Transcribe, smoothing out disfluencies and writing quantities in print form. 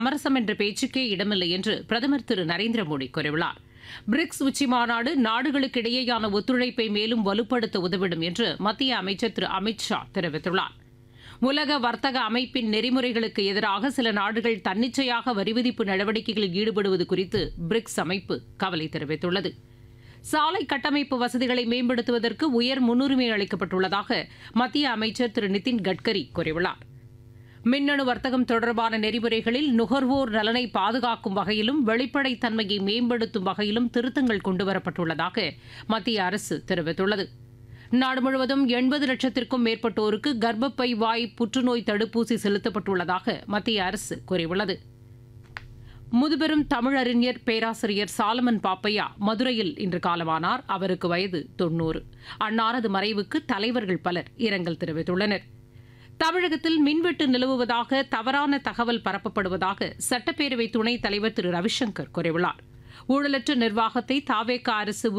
சமரசம் என்ற பேச்சுக்கே இடமில்லை என்று பிரதமர் திரு நரேந்திர மோடி கூறியுள்ளார். பிரிக்ஸ் உச்சிமாநாடு நாடுகளுக்கிடையேயான ஒத்துழைப்பை மேலும் வலுப்படுத்த உதவிடும் என்று மத்திய அமைச்சர் திரு அமித் ஷா தெரிவித்துள்ளார். உலக வர்த்தக அமைப்பின் நெறிமுறைகளுக்கு எதிராக சில நாடுகள் தன்னிச்சையாக வரிவிதிப்பு நடவடிக்கைகளில் ஈடுபடுவது குறித்து பிரிக்ஸ் அமைப்பு கவலை தெரிவித்துள்ளது. சாலை கட்டமைப்பு வசதிகளை மேம்படுத்துவதற்கு உயர் முன்னுரிமை அளிக்கப்பட்டுள்ளதாக மத்திய அமைச்சர் திரு நிதின் கட்கரி கூறியுள்ளார். மின்னணு வர்த்தகம் தொடர்பான நெறிமுறைகளில் நுகர்வோர் நலனை பாதுகாக்கும் வகையிலும் வெளிப்படைத்தன்மையை மேம்படுத்தும் வகையிலும் திருத்தங்கள் கொண்டுவரப்பட்டுள்ளதாக மத்திய அரசு தெரிவித்துள்ளது. நாடு முழுவதும் 80 லட்சத்திற்கும் மேற்பட்டோருக்கு கர்ப்பப்பை வாய் புற்றுநோய் தடுப்பூசி செலுத்தப்பட்டுள்ளதாக மத்திய அரசு கூறியுள்ளது. முதுபெரும் தமிழறிஞர் பேராசிரியர் சாலமன் பாப்பையா மதுரையில் இன்று காலமானார். அவருக்கு வயது 90. அன்னாரது மறைவுக்கு தலைவர்கள் பலர் இரங்கல் தெரிவித்துள்ளனர். தமிழகத்தில் மின்வெட்டு நிலவுவதாக தவறான தகவல் பரப்பப்படுவதாக சட்டப்பேரவை துணைத் தலைவர் திரு ரவிசங்கர் கூறியுள்ளார். ஊழலற்ற நிர்வாகத்தை தாவேகா அரசு